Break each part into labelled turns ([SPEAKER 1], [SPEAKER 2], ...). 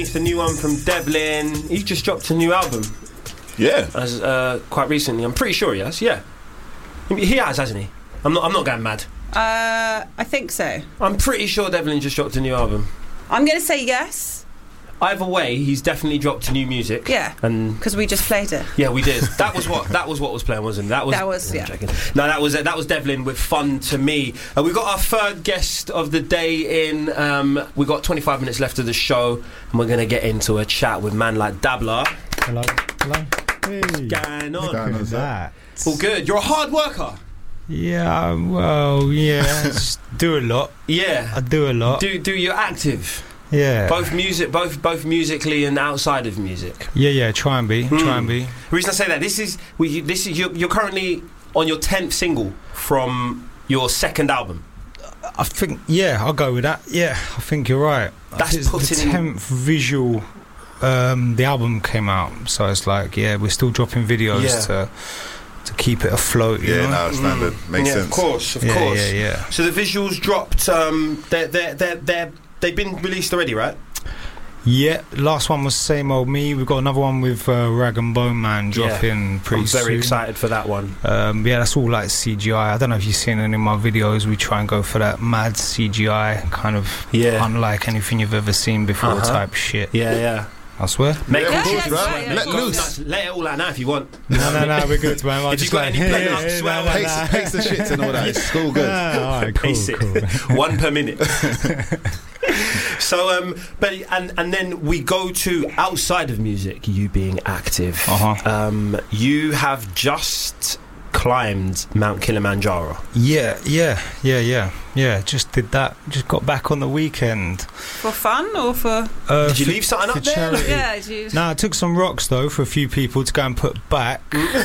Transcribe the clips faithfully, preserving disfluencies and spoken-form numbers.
[SPEAKER 1] It's the new one from Devlin. He just dropped a new album.
[SPEAKER 2] Yeah.
[SPEAKER 1] As uh, quite recently. I'm pretty sure he has. Yeah. He has, hasn't he? I'm not. I'm not going mad.
[SPEAKER 3] Uh, I think so.
[SPEAKER 1] I'm pretty sure Devlin just dropped a new album.
[SPEAKER 3] I'm going to say yes.
[SPEAKER 1] Either way, he's definitely dropped new music.
[SPEAKER 3] Yeah,
[SPEAKER 1] and
[SPEAKER 3] because we just played it.
[SPEAKER 1] Yeah, we did. That was what that was what was playing, wasn't it? That was.
[SPEAKER 3] That was yeah.
[SPEAKER 1] Checking. No, that was that was Devlin with Fun to Me. Uh, we got our third guest of the day in. Um, we got twenty-five minutes left of the show, and we're gonna get into a chat with man like Dabla.
[SPEAKER 4] Hello, hello. Hey.
[SPEAKER 1] What's going on?
[SPEAKER 4] Look at that.
[SPEAKER 1] All good. You're a hard worker.
[SPEAKER 4] Yeah, well, yeah. Just do a lot.
[SPEAKER 1] Yeah,
[SPEAKER 4] I do a lot.
[SPEAKER 1] Do do you're active.
[SPEAKER 4] Yeah.
[SPEAKER 1] Both music, both both musically and outside of music.
[SPEAKER 4] Yeah, yeah. Try and be, mm. try and be.
[SPEAKER 1] The reason I say that, this is we, this is you're, you're currently on your tenth single from your second album.
[SPEAKER 4] I think, yeah, I'll go with that. Yeah, I think you're right.
[SPEAKER 1] That's
[SPEAKER 4] it's
[SPEAKER 1] putting
[SPEAKER 4] the tenth visual. Um, the album came out, so it's like, yeah, we're still dropping videos yeah. to to keep it afloat. You
[SPEAKER 2] yeah,
[SPEAKER 4] know?
[SPEAKER 2] no, standard mm. makes
[SPEAKER 1] yeah,
[SPEAKER 2] sense.
[SPEAKER 1] Of course, of
[SPEAKER 4] yeah,
[SPEAKER 1] course.
[SPEAKER 4] Yeah, yeah.
[SPEAKER 1] So the visuals dropped. Um, they're they're they're they're. They've been released already, right?
[SPEAKER 4] Yeah, last one was Same Old Me. We've got another one with uh, Rag and Bone Man dropping
[SPEAKER 1] yeah.
[SPEAKER 4] pretty soon.
[SPEAKER 1] I'm very excited for that one.
[SPEAKER 4] Um, yeah, that's all like C G I. I don't know if you've seen any of my videos. We try and go for that mad C G I, kind of
[SPEAKER 1] yeah.
[SPEAKER 4] unlike anything you've ever seen before uh-huh. type shit.
[SPEAKER 1] Yeah, yeah.
[SPEAKER 4] I swear.
[SPEAKER 1] Make
[SPEAKER 3] yeah,
[SPEAKER 1] yeah,
[SPEAKER 3] yeah, right. yeah,
[SPEAKER 2] Let loose.
[SPEAKER 1] Let it all out now if you want.
[SPEAKER 4] No, no, no, we're good, man. I'll
[SPEAKER 1] if
[SPEAKER 4] just
[SPEAKER 1] you got
[SPEAKER 4] like,
[SPEAKER 1] any
[SPEAKER 4] yeah,
[SPEAKER 1] yeah,
[SPEAKER 4] yeah,
[SPEAKER 1] swell,
[SPEAKER 4] no, no,
[SPEAKER 2] pace,
[SPEAKER 4] no.
[SPEAKER 2] pace the shits and all that. It's all good.
[SPEAKER 4] Ah, all right, cool,
[SPEAKER 1] pace it.
[SPEAKER 4] cool.
[SPEAKER 1] One per minute. So, um, but and and then we go to outside of music. You being active.
[SPEAKER 4] Uh-huh.
[SPEAKER 1] Um, you have just climbed Mount Kilimanjaro.
[SPEAKER 4] Yeah, yeah, yeah, yeah, yeah. Just did that. Just got back on the weekend.
[SPEAKER 3] For fun or for?
[SPEAKER 4] Uh,
[SPEAKER 1] did you
[SPEAKER 4] for,
[SPEAKER 1] leave something up there?
[SPEAKER 4] Charity.
[SPEAKER 3] Yeah, you.
[SPEAKER 4] No, I took some rocks though for a few people to go and put back.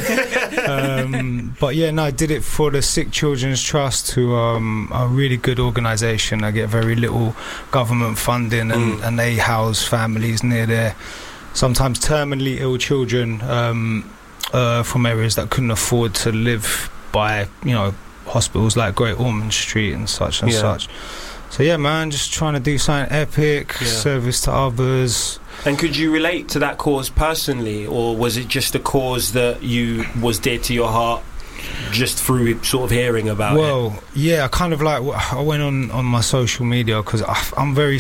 [SPEAKER 4] um, but yeah, no, I did it for the Sick Children's Trust, who um, are a really good organisation. I get very little government funding, and, mm. and they house families near their sometimes terminally ill children. Um, Uh, from areas that couldn't afford to live by, you know, hospitals like Great Ormond Street and such and yeah. such. So yeah, man, just trying to do something epic, yeah. service to others.
[SPEAKER 1] And could you relate to that cause personally, or was it just a cause that you was dear to your heart just through sort of hearing about
[SPEAKER 4] well,
[SPEAKER 1] it?
[SPEAKER 4] Well, yeah, I kind of like, I went on, on my social media because I'm very...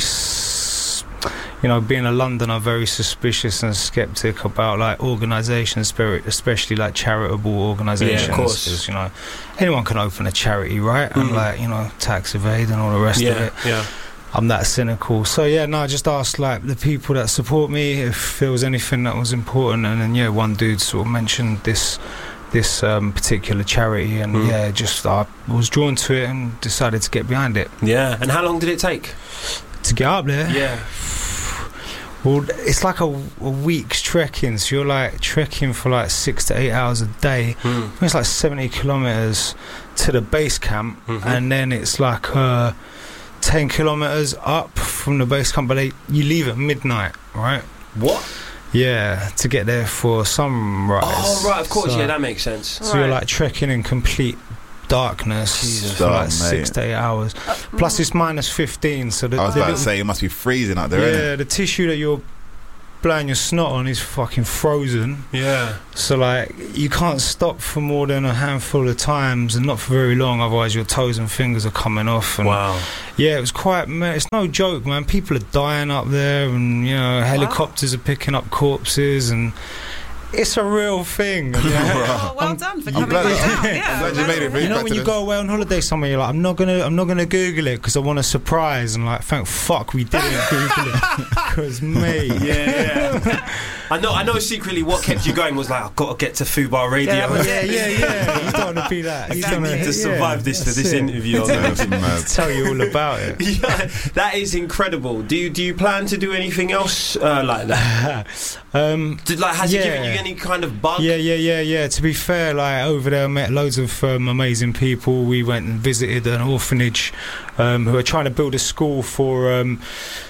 [SPEAKER 4] You know, being a Londoner, very suspicious and sceptic about like organisations, especially like charitable organisations.
[SPEAKER 1] Yeah, of course.
[SPEAKER 4] 'Cause, you know, anyone can open a charity, right? Mm. And like, you know, tax evade and all the rest
[SPEAKER 1] yeah,
[SPEAKER 4] of it.
[SPEAKER 1] Yeah.
[SPEAKER 4] I'm that cynical. So yeah, no, I just asked like the people that support me if there was anything that was important, and then yeah, one dude sort of mentioned this this um, particular charity, and mm. yeah, just I was drawn to it and decided to get behind it.
[SPEAKER 1] Yeah. And how long did it take
[SPEAKER 4] to get up there?
[SPEAKER 1] Yeah.
[SPEAKER 4] Well, it's like a, a week's trekking, so you're like trekking for like six to eight hours a day.
[SPEAKER 1] Mm.
[SPEAKER 4] It's like seventy kilometres to the base camp,
[SPEAKER 1] mm-hmm.
[SPEAKER 4] and then it's like uh, ten kilometres up from the base camp, but they, you leave at midnight, right?
[SPEAKER 1] What?
[SPEAKER 4] Yeah, to get there for sunrise.
[SPEAKER 1] Oh, right, of course,
[SPEAKER 4] so,
[SPEAKER 1] yeah, that makes sense.
[SPEAKER 4] So
[SPEAKER 1] right.
[SPEAKER 4] you're like trekking in complete darkness
[SPEAKER 1] Jesus.
[SPEAKER 4] for
[SPEAKER 2] Oh,
[SPEAKER 4] like
[SPEAKER 2] mate.
[SPEAKER 4] six to eight hours. Uh, Plus it's minus fifteen, so the,
[SPEAKER 2] I was
[SPEAKER 4] the
[SPEAKER 2] about
[SPEAKER 4] little,
[SPEAKER 2] to say, it must be freezing out there,
[SPEAKER 4] yeah,
[SPEAKER 2] isn't it?
[SPEAKER 4] the tissue that you're blowing your snot on is fucking frozen.
[SPEAKER 1] Yeah.
[SPEAKER 4] So like you can't stop for more than a handful of times, and not for very long, otherwise your toes and fingers are coming off. And
[SPEAKER 1] wow.
[SPEAKER 4] Yeah, it was quite, it's no joke, man. People are dying up there, and you know, helicopters wow. are picking up corpses, and it's a real thing. Yeah.
[SPEAKER 3] Oh, well I'm, done for coming back out. Yeah,
[SPEAKER 2] I'm glad you made it.
[SPEAKER 4] You know, when you go away on holiday somewhere, you're like, I'm not gonna, I'm not gonna Google it because I want a surprise, and like, thank fuck we didn't Google it because me.
[SPEAKER 1] Yeah, yeah. I know, I know. Secretly, what kept you going was like, I've got to get to Fubar Radio.
[SPEAKER 4] Yeah, yeah, yeah. yeah. You don't want to be that. You
[SPEAKER 1] don't need to survive
[SPEAKER 4] yeah,
[SPEAKER 1] this for this
[SPEAKER 4] it.
[SPEAKER 1] interview.
[SPEAKER 4] I'll tell you all about it.
[SPEAKER 1] Yeah, that is incredible. Do you do you plan to do anything else uh, like that?
[SPEAKER 4] um,
[SPEAKER 1] Did, like, has
[SPEAKER 4] yeah.
[SPEAKER 1] it given you any kind of bug?
[SPEAKER 4] Yeah, yeah, yeah, yeah. To be fair, like over there, I met loads of um, amazing people. We went and visited an orphanage um, who are trying to build a school for um,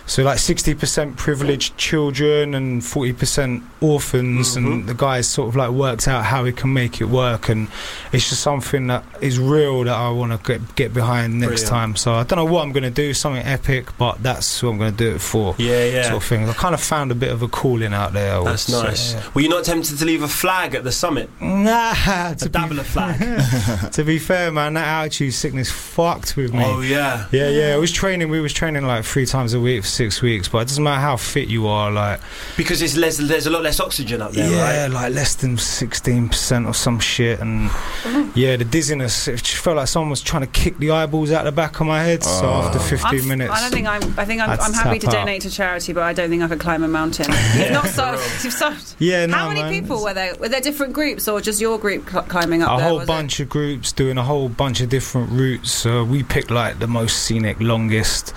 [SPEAKER 4] So like sixty percent privileged children and forty percent orphans,
[SPEAKER 1] Mm-hmm.
[SPEAKER 4] and the guy's sort of like worked out how he can make it work, and it's just something that is real that I want to get get behind next
[SPEAKER 1] Brilliant.
[SPEAKER 4] time. So I don't know what I'm going to do, something epic, but that's what I'm going to do it for.
[SPEAKER 1] Yeah, yeah.
[SPEAKER 4] Sort of thing. I kind of found a bit of a calling out there.
[SPEAKER 1] That's
[SPEAKER 4] so,
[SPEAKER 1] nice.
[SPEAKER 4] yeah.
[SPEAKER 1] Were you not tempted to leave a flag at the summit?
[SPEAKER 4] Nah,
[SPEAKER 1] A
[SPEAKER 4] to be,
[SPEAKER 1] Dabbler flag.
[SPEAKER 4] to be fair, man, that altitude sickness fucked with me.
[SPEAKER 1] Oh yeah.
[SPEAKER 4] Yeah, yeah. I was training. We was training like three times a week for six weeks. But it doesn't matter how fit you are. Like,
[SPEAKER 1] Because it's less, there's a lot less oxygen up there,
[SPEAKER 4] yeah,
[SPEAKER 1] right?
[SPEAKER 4] like less than sixteen percent or some shit. And yeah, the dizziness. It just felt like someone was trying to kick the eyeballs out the back of my head. So
[SPEAKER 2] Oh.
[SPEAKER 4] after fifteen
[SPEAKER 3] I'm,
[SPEAKER 4] minutes,
[SPEAKER 3] I don't think I'm. I think I'm,
[SPEAKER 4] I'd
[SPEAKER 3] I'm happy
[SPEAKER 4] tap
[SPEAKER 3] to
[SPEAKER 4] out.
[SPEAKER 3] donate to charity, but I don't think I could climb a mountain. You've not so. You've so
[SPEAKER 4] yeah, no,
[SPEAKER 3] how many
[SPEAKER 4] man.
[SPEAKER 3] people were there? Were there different groups, or just your group cl- climbing up
[SPEAKER 4] A
[SPEAKER 3] there?
[SPEAKER 4] whole
[SPEAKER 3] was it?
[SPEAKER 4] bunch of groups doing a whole bunch of different routes. Uh, we picked like the most scenic, longest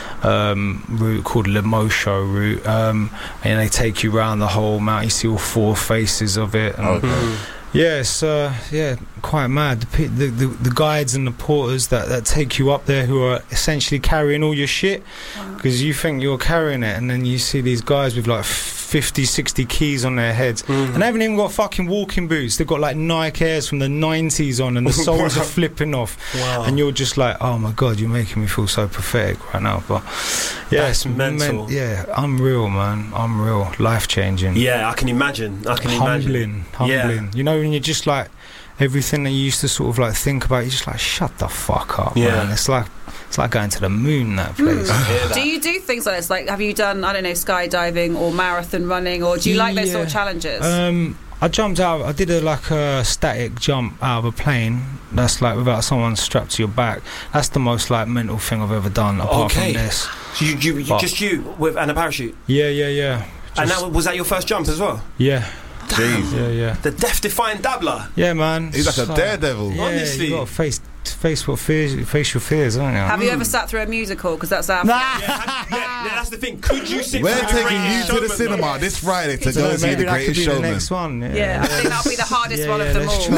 [SPEAKER 4] um, route called Lemosho route, um, and they take you around the whole mountain. You see all four faces of it. And
[SPEAKER 2] Okay.
[SPEAKER 4] yeah, it's uh, yeah, quite mad. The, pe- the, the the guides and the porters that, that take you up there, who are essentially carrying all your shit,
[SPEAKER 3] Wow.
[SPEAKER 4] because you think you're carrying it, and then you see these guys with like fifty, sixty keys on their heads,
[SPEAKER 1] Mm.
[SPEAKER 4] and they haven't even got fucking walking boots. They've got like Nike Airs from the nineties on, and the soles are flipping off.
[SPEAKER 1] Wow.
[SPEAKER 4] And you're just like, oh my god, you're making me feel so pathetic right now. But yeah,
[SPEAKER 1] That's
[SPEAKER 4] it's
[SPEAKER 1] mental.
[SPEAKER 4] yeah, unreal, man, unreal, life changing.
[SPEAKER 1] Yeah, I can imagine. I can imagine.
[SPEAKER 4] Humbling,
[SPEAKER 1] Yeah.
[SPEAKER 4] humbling. You know, when you're just like everything that you used to sort of like think about, you're just like, shut the fuck up,
[SPEAKER 1] Yeah.
[SPEAKER 4] man. It's like it's like going to the moon, that place.
[SPEAKER 1] I hear that.
[SPEAKER 3] Do you do things like this? Like, have you done, I don't know, skydiving or marathon running, or do you like those sort of
[SPEAKER 4] Yeah.
[SPEAKER 3] challenges?
[SPEAKER 4] Um, I jumped out. I did a like a static jump out of a plane. That's like without someone strapped to your back. That's the most like mental thing I've ever done. Apart
[SPEAKER 1] Okay.
[SPEAKER 4] from this,
[SPEAKER 1] So you, you, you
[SPEAKER 4] But-
[SPEAKER 1] just you with and a parachute,
[SPEAKER 4] yeah, yeah, yeah.
[SPEAKER 1] and
[SPEAKER 4] Just-
[SPEAKER 1] that was that your first jump as well?
[SPEAKER 4] yeah,
[SPEAKER 2] Jeez.
[SPEAKER 4] yeah, yeah,
[SPEAKER 1] The death-defying dabbler.
[SPEAKER 4] yeah, man.
[SPEAKER 2] He's like a
[SPEAKER 4] So-
[SPEAKER 2] daredevil.
[SPEAKER 4] Yeah,
[SPEAKER 1] Honestly.
[SPEAKER 4] you got to face face what fears, face your fears, haven't you?
[SPEAKER 3] have you ever sat through a musical? Because that's our.
[SPEAKER 1] Yeah, yeah, yeah, that's the thing. Could you sit?
[SPEAKER 2] We're
[SPEAKER 1] through the
[SPEAKER 2] taking you
[SPEAKER 1] Greatest
[SPEAKER 2] to the
[SPEAKER 1] Showman,
[SPEAKER 2] cinema
[SPEAKER 1] though?
[SPEAKER 2] this Friday to
[SPEAKER 4] So
[SPEAKER 2] go see
[SPEAKER 4] maybe
[SPEAKER 2] The
[SPEAKER 4] that could
[SPEAKER 2] Greatest
[SPEAKER 4] be the
[SPEAKER 2] Showman.
[SPEAKER 4] next one. Yeah,
[SPEAKER 3] Yeah, I think that'll be the hardest
[SPEAKER 4] Yeah,
[SPEAKER 3] one
[SPEAKER 4] yeah,
[SPEAKER 3] of them
[SPEAKER 4] let's
[SPEAKER 3] all.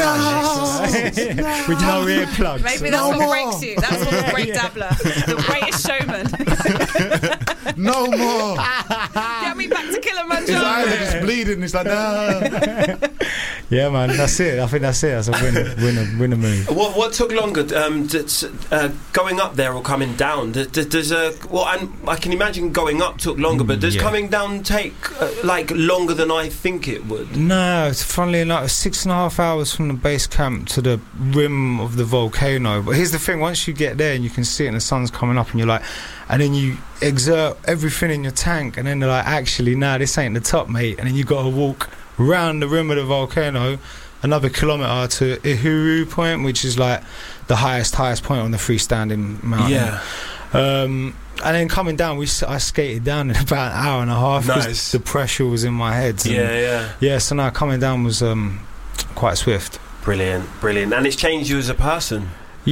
[SPEAKER 4] try it.
[SPEAKER 2] No.
[SPEAKER 4] With no earplugs.
[SPEAKER 3] Maybe that's
[SPEAKER 2] No
[SPEAKER 3] what
[SPEAKER 2] more.
[SPEAKER 3] breaks you. That's what will break Dabbler. The Greatest Showman.
[SPEAKER 2] No more.
[SPEAKER 3] Get me back to
[SPEAKER 2] His
[SPEAKER 3] Kilimanjaro.
[SPEAKER 2] eyes are just bleeding. It's like, nah.
[SPEAKER 4] Yeah, man, that's it. I think that's it. That's a winner, winner, winner move.
[SPEAKER 1] What what took longer, um, d- s- uh, going up there or coming down? D- d- does uh, well, and I can imagine going up took longer, but does
[SPEAKER 4] Yeah.
[SPEAKER 1] coming down take uh, like longer than I think it would?
[SPEAKER 4] No, it's funnily enough, it's six and a half hours from the base camp to the rim of the volcano. But here's the thing: once you get there and you can see it, and the sun's coming up, and you're like, and then you exert everything in your tank, and then they're like, actually, nah, this ain't the top, mate. And then you got to walk round the rim of the volcano another kilometre to Uhuru Point, which is like the highest, highest point on the freestanding mountain.
[SPEAKER 1] Yeah,
[SPEAKER 4] Um, and then coming down, we s- I skated down in about an hour and a half because
[SPEAKER 1] Nice.
[SPEAKER 4] the pressure was in my head. And
[SPEAKER 1] yeah, yeah.
[SPEAKER 4] yeah, so now coming down was um, quite swift.
[SPEAKER 1] Brilliant, brilliant, and it's changed you as a person.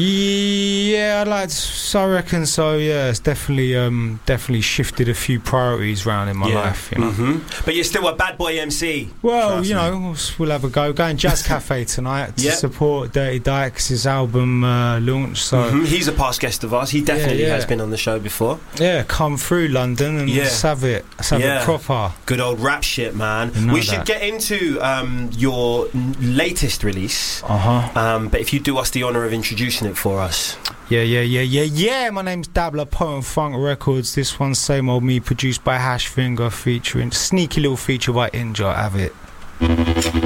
[SPEAKER 4] Yeah, I'd like to, so I reckon so. Yeah, it's definitely um, definitely shifted a few priorities around in my
[SPEAKER 1] Yeah.
[SPEAKER 4] life. You know.
[SPEAKER 1] hmm But you're still a bad boy M C.
[SPEAKER 4] Well,
[SPEAKER 1] Trust
[SPEAKER 4] you
[SPEAKER 1] me.
[SPEAKER 4] know, we'll, we'll have a go. Going Jazz Cafe tonight to
[SPEAKER 1] Yeah.
[SPEAKER 4] support Dirty Dykes' album uh, launch. So
[SPEAKER 1] Mhm. He's a past guest of ours. He definitely
[SPEAKER 4] yeah.
[SPEAKER 1] has been on the show before.
[SPEAKER 4] yeah, come through London and
[SPEAKER 1] Yeah.
[SPEAKER 4] let's have it, let's have
[SPEAKER 1] Yeah.
[SPEAKER 4] it proper.
[SPEAKER 1] Good old rap shit, man.
[SPEAKER 4] You know
[SPEAKER 1] We should
[SPEAKER 4] that.
[SPEAKER 1] get into um, your n- latest release.
[SPEAKER 4] Uh huh.
[SPEAKER 1] Um, but if you do us the honour of introducing it for us.
[SPEAKER 4] Yeah, yeah, yeah, yeah, yeah. My name's Dabbler, Potent Funk Records. This one's Same Old Me, produced by Hashfinger, featuring sneaky little feature by Inja. Have it.